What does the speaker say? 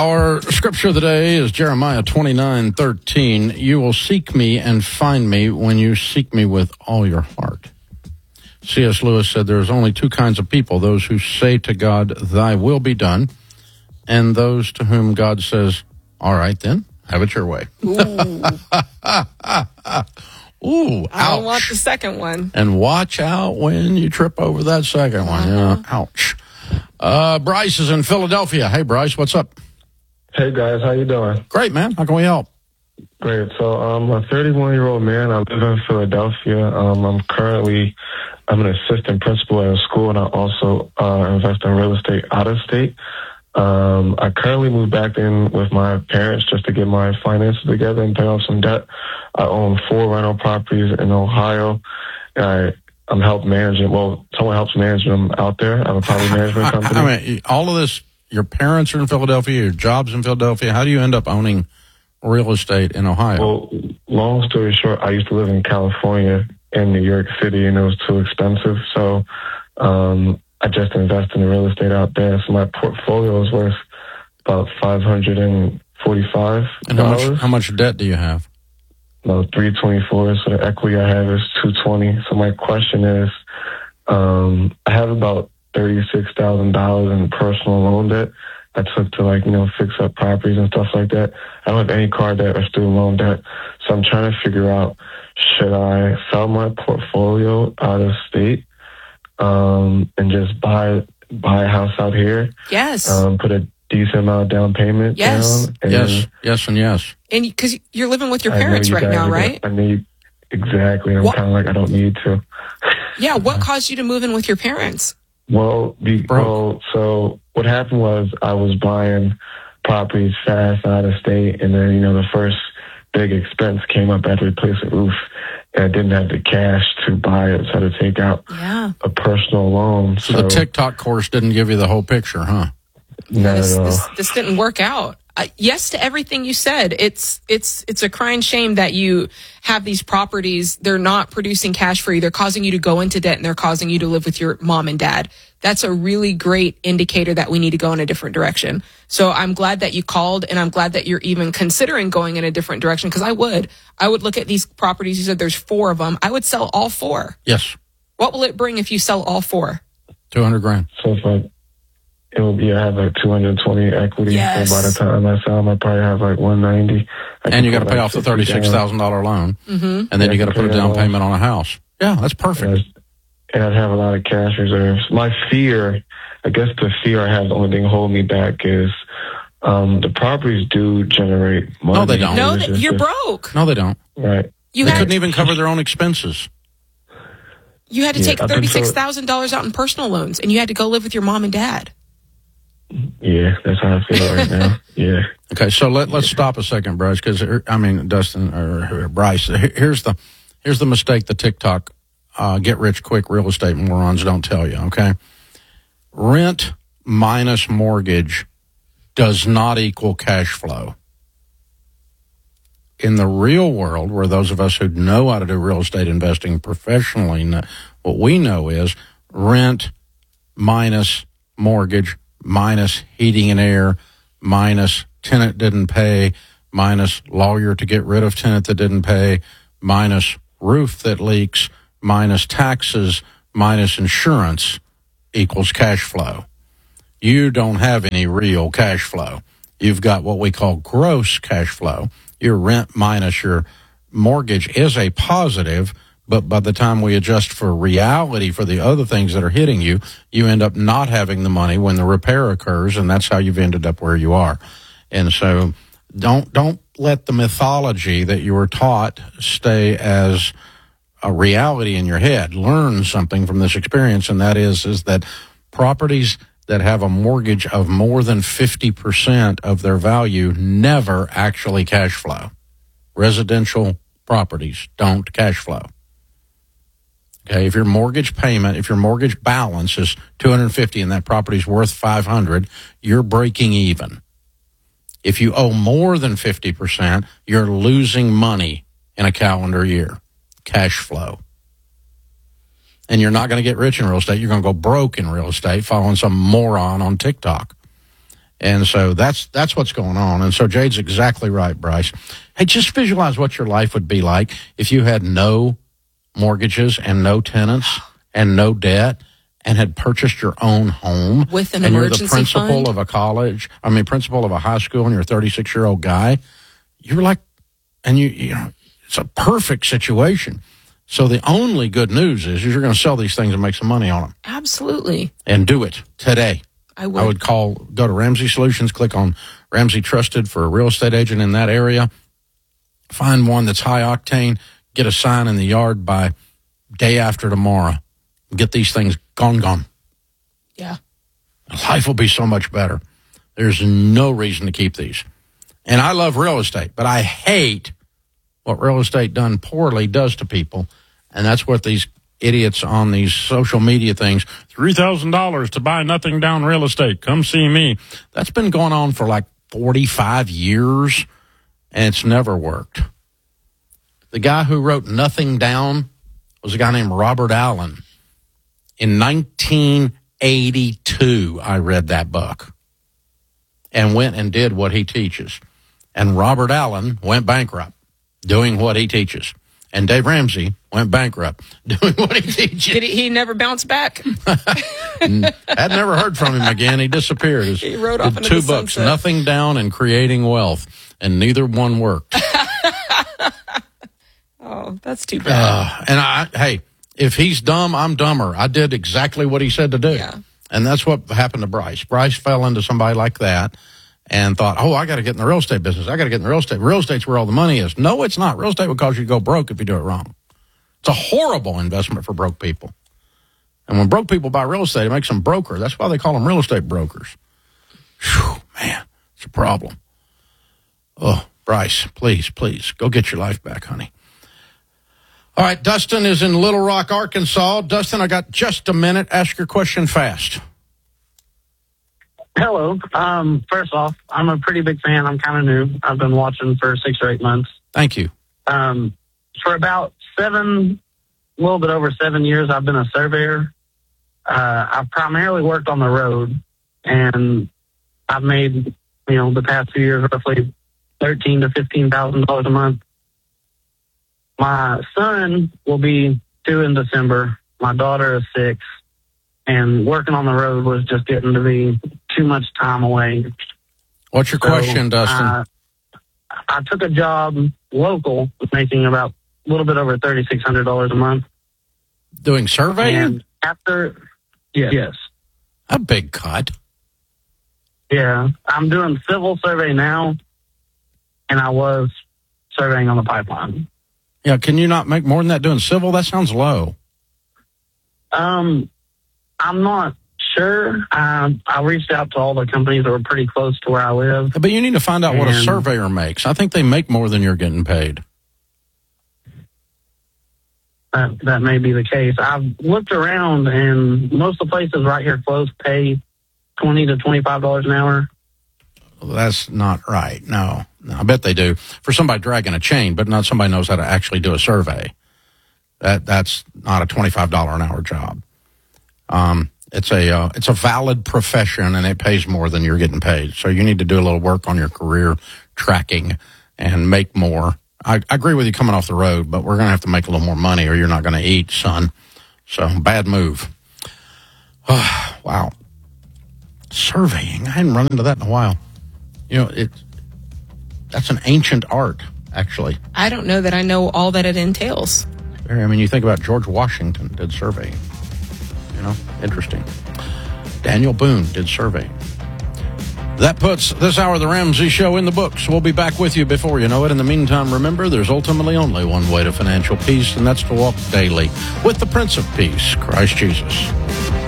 Our scripture of the day is Jeremiah 29:13. You will seek me and find me when you seek me with all your heart. C.S. Lewis said there's only two kinds of people, those who say to God, thy will be done, and those to whom God says, all right then, have it your way. Ooh. Ooh, ouch. I don't want the second one. And watch out when you trip over that second one. Yeah, ouch. Bryce is in Philadelphia. Hey, Bryce, what's up? Hey, guys. How you doing? Great, man. How can we help? Great. So I'm a 31-year-old man. I live in Philadelphia. I'm an assistant principal at a school, and I also invest in real estate out of state. I currently moved back in with my parents just to get my finances together and pay off some debt. I own 4 rental properties in Ohio. I'm help managing. Well, someone helps manage them out there. I have a property management company. I mean, all of this, your parents are in Philadelphia, your job's in Philadelphia. How do you end up owning real estate in Ohio? Well, long story short, I used to live in California and New York City, and it was too expensive. So I just invested in real estate out there. So my portfolio is worth about $545. And how much debt do you have? About $324. So the equity I have is $220. So my question is, I have about $36,000 in personal loan debt I took to fix up properties and stuff like that. I don't have any car debt or student loan debt. So I'm trying to figure out, should I sell my portfolio out of state and just buy a house out here? Yes. Put a decent amount of down payment down. And yes, and yes. And because you're living with your parents right now, right? Exactly. I'm kind of like, I don't need to. Yeah. What caused you to move in with your parents? So what happened was I was buying properties fast out of state, and then, the first big expense came up. I had to replace a roof, and I didn't have the cash to buy it, so I had to take out a personal loan. So the TikTok course didn't give you the whole picture, huh? Not at all. This didn't work out. Yes to everything you said. It's a crying shame that you have these properties. They're not producing cash for you. They're causing you to go into debt, and they're causing you to live with your mom and dad. That's a really great indicator that we need to go in a different direction. So I'm glad that you called, and I'm glad that you're even considering going in a different direction, because I would look at these properties. You said there's 4 of them. I would sell all 4. Yes. What will it bring if you sell all 4? $200,000. So I have like 220 equity. Yes. So by the time I sell them, I probably have like 190. And you got to pay off the $36,000 loan. Mm-hmm. And then you got to put a down payment on a house. Yeah, that's perfect. And I'd have a lot of cash reserves. My fear, I guess the fear I have, the only thing holding me back is the properties do generate money. No, they don't. No, you're broke. No, they don't. Right. They couldn't even cover their own expenses. You had to take $36,000 out in personal loans, and you had to go live with your mom and dad. Yeah, that's how I feel right now. Yeah. Okay, so let's stop a second, Bryce, because Dustin or Bryce. Here's the mistake the TikTok get rich quick real estate morons don't tell you. Okay, rent minus mortgage does not equal cash flow. In the real world, where those of us who know how to do real estate investing professionally, what we know is rent minus mortgage minus heating and air, minus tenant didn't pay, minus lawyer to get rid of tenant that didn't pay, minus roof that leaks, minus taxes, minus insurance equals cash flow. You don't have any real cash flow. You've got what we call gross cash flow. Your rent minus your mortgage is a positive, but by the time we adjust for reality for the other things that are hitting you, you end up not having the money when the repair occurs, and that's how you've ended up where you are. And so don't let the mythology that you were taught stay as a reality in your head. Learn something from this experience, and that is that properties that have a mortgage of more than 50% of their value never actually cash flow. Residential properties don't cash flow. Okay, if your mortgage balance is $250 and that property's worth $500, you're breaking even. If you owe more than 50%, you're losing money in a calendar year. Cash flow. And you're not going to get rich in real estate. You're going to go broke in real estate following some moron on TikTok. And so that's what's going on. And so Jade's exactly right, Bryce. Hey, just visualize what your life would be like if you had no mortgages and no tenants and no debt and had purchased your own home. With an and emergency you're the principal fund? of principal of a high school, and you're a 36-year-old guy. You're like, and you know, it's a perfect situation. So the only good news is you're going to sell these things and make some money on them. Absolutely. And do it today. I would. I would go to Ramsey Solutions, click on Ramsey Trusted for a real estate agent in that area. Find one that's high octane. Get a sign in the yard by day after tomorrow. Get these things gone. Yeah. Life will be so much better. There's no reason to keep these. And I love real estate, but I hate what real estate done poorly does to people. And that's what these idiots on these social media things, $3,000 to buy nothing down real estate. Come see me. That's been going on for like 45 years, and it's never worked. The guy who wrote Nothing Down was a guy named Robert Allen. In 1982, I read that book and went and did what he teaches. And Robert Allen went bankrupt doing what he teaches. And Dave Ramsey went bankrupt doing what he teaches. Did he never bounce back? I'd never heard from him again. He disappeared. He wrote off into two the books, sunset. Nothing Down and Creating Wealth, and neither one worked. Oh, that's too bad. Hey, if he's dumb, I'm dumber. I did exactly what he said to do. Yeah. And that's what happened to Bryce. Bryce fell into somebody like that and thought, oh, I got to get in the real estate business. I got to get in the real estate. Real estate's where all the money is. No, it's not. Real estate will cause you to go broke if you do it wrong. It's a horrible investment for broke people. And when broke people buy real estate, it makes them broker. That's why they call them real estate brokers. Whew, man, it's a problem. Oh, Bryce, please, go get your life back, honey. All right, Dustin is in Little Rock, Arkansas. Dustin, I got just a minute. Ask your question fast. Hello. First off, I'm a pretty big fan. I'm kind of new. I've been watching for 6 or 8 months. Thank you. For about a little bit over 7 years, I've been a surveyor. I've primarily worked on the road, and I've made, the past few years roughly $13,000 to $15,000 a month. My son will be 2 in December. My daughter is 6. And working on the road was just getting to be too much time away. What's your question, Dustin? I took a job local, making about a little bit over $3,600 a month. Doing surveying? And yes. A big cut. Yeah. I'm doing civil survey now, and I was surveying on the pipeline. Yeah, can you not make more than that doing civil? That sounds low. I'm not sure. I reached out to all the companies that were pretty close to where I live. But you need to find out what a surveyor makes. I think they make more than you're getting paid. That may be the case. I've looked around, and most of the places right here close pay $20 to $25 an hour. Well, that's not right. No, I bet they do. For somebody dragging a chain, but not somebody knows how to actually do a survey. That's not a $25 an hour job. It's a valid profession, and it pays more than you're getting paid. So you need to do a little work on your career tracking and make more. I agree with you coming off the road, but we're going to have to make a little more money or you're not going to eat, son. So bad move. Oh, wow. Surveying. I hadn't run into that in a while. That's an ancient art, actually. I don't know that I know all that it entails. You think about George Washington did surveying. Interesting. Daniel Boone did surveying. That puts this hour of the Ramsey Show in the books. We'll be back with you before you know it. In the meantime, remember, there's ultimately only one way to financial peace, and that's to walk daily with the Prince of Peace, Christ Jesus.